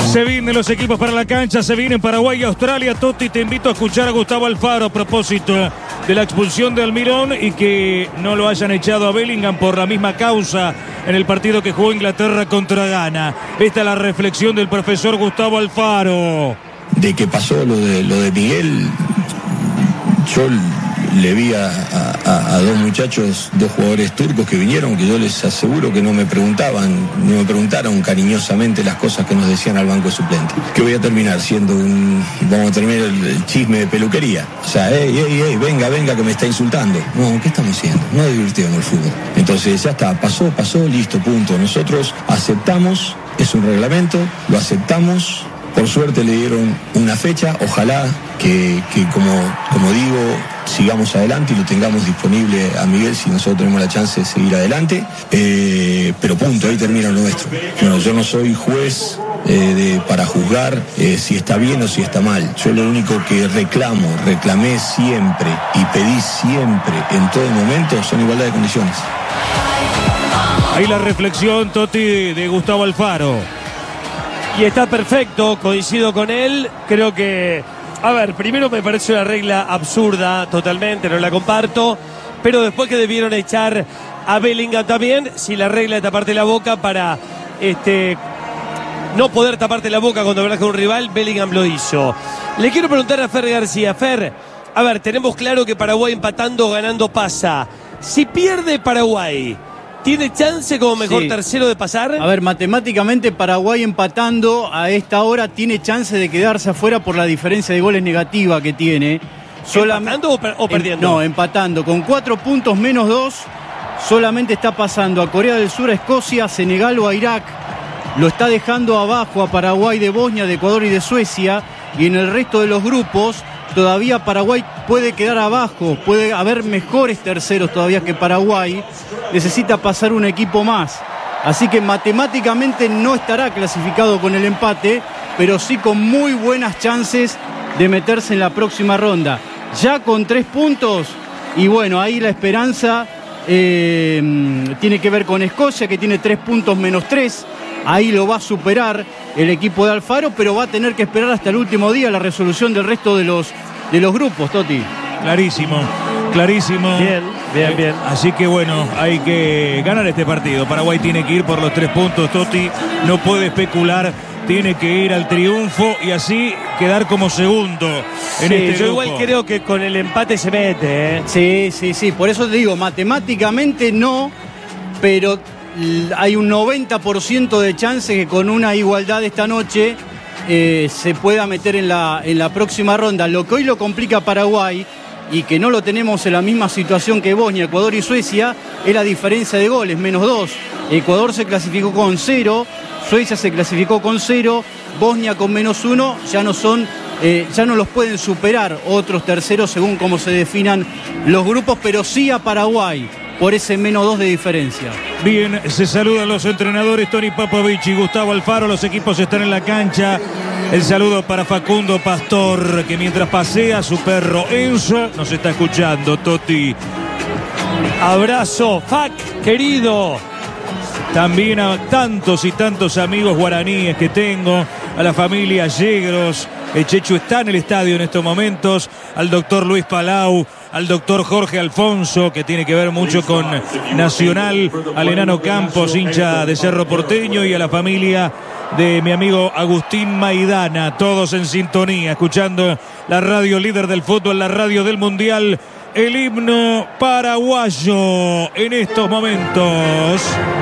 Se vienen los equipos para la cancha, se vienen Paraguay y Australia. Totti, te invito a escuchar a Gustavo Alfaro a propósito de la expulsión de Almirón y que no lo hayan echado a Bellingham por la misma causa en el partido que jugó Inglaterra contra Ghana. Esta es la reflexión del profesor Gustavo Alfaro. De que pasó lo de Miguel, yo le vi a dos muchachos, dos jugadores turcos que vinieron, que yo les aseguro que no me preguntaron cariñosamente las cosas que nos decían al banco de suplentes. Que voy a terminar siendo vamos a terminar el chisme de peluquería. O sea, venga, que me está insultando. No, ¿qué estamos haciendo? No divirtiendo el fútbol. Entonces ya está, pasó, listo, punto. Nosotros aceptamos, es un reglamento, lo aceptamos. Por suerte le dieron una fecha, ojalá que como digo, sigamos adelante y lo tengamos disponible a Miguel si nosotros tenemos la chance de seguir adelante, pero punto, ahí termina lo nuestro. Bueno, yo no soy juez para juzgar si está bien o si está mal. Yo lo único que reclamé siempre y pedí siempre en todo momento son igualdad de condiciones. Ahí la reflexión, Totti, de Gustavo Alfaro. Y está perfecto, coincido con él. Creo que, a ver, primero me parece una regla absurda totalmente, no la comparto. Pero después que debieron echar a Bellingham también, si la regla de taparte la boca para no poder taparte la boca cuando hablas con un rival, Bellingham lo hizo. Le quiero preguntar a Fer García. Fer, a ver, tenemos claro que Paraguay empatando o ganando pasa. Si pierde Paraguay, ¿tiene chance como mejor tercero de pasar? A ver, matemáticamente Paraguay empatando a esta hora tiene chance de quedarse afuera por la diferencia de goles negativa que tiene. ¿Empatando o perdiendo? No, empatando. Con 4 puntos menos 2, solamente está pasando a Corea del Sur, a Escocia, a Senegal o a Irak. Lo está dejando abajo a Paraguay de Bosnia, de Ecuador y de Suecia. Y en el resto de los grupos, todavía Paraguay puede quedar abajo. Puede haber mejores terceros todavía que Paraguay. Necesita pasar un equipo más. Así que matemáticamente no estará clasificado con el empate, pero sí con muy buenas chances de meterse en la próxima ronda. Ya con 3 puntos, y bueno, ahí la esperanza tiene que ver con Escocia, que tiene 3 puntos menos 3. Ahí lo va a superar el equipo de Alfaro, pero va a tener que esperar hasta el último día la resolución del resto de los grupos, Totti. Clarísimo. Bien. Así que bueno, hay que ganar este partido. Paraguay tiene que ir por los 3 puntos, Totti. No puede especular, tiene que ir al triunfo y así quedar como segundo en este grupo. Yo igual creo que con el empate se mete, Sí. Por eso te digo, matemáticamente no, pero hay un 90% de chance que con una igualdad esta noche se pueda meter en la próxima ronda. Lo que hoy lo complica a Paraguay, y que no lo tenemos en la misma situación que Bosnia, Ecuador y Suecia, es la diferencia de goles, menos 2. Ecuador se clasificó con 0, Suecia se clasificó con 0, Bosnia con menos 1, ya no los pueden superar otros terceros según cómo se definan los grupos, pero sí a Paraguay por ese menos 2 de diferencia. Bien, se saludan los entrenadores Tony Popovich y Gustavo Alfaro. Los equipos están en la cancha. El saludo para Facundo Pastor, que mientras pasea su perro Enzo nos está escuchando. Totti. Abrazo, Fac, querido. También a tantos y tantos amigos guaraníes que tengo, a la familia Yegros. El Chechu está en el estadio en estos momentos. Al doctor Luis Palau, al doctor Jorge Alfonso, que tiene que ver mucho con Nacional, al enano Campos, hincha de Cerro Porteño, y a la familia de mi amigo Agustín Maidana, todos en sintonía, escuchando la radio líder del fútbol, la radio del Mundial, el himno paraguayo en estos momentos.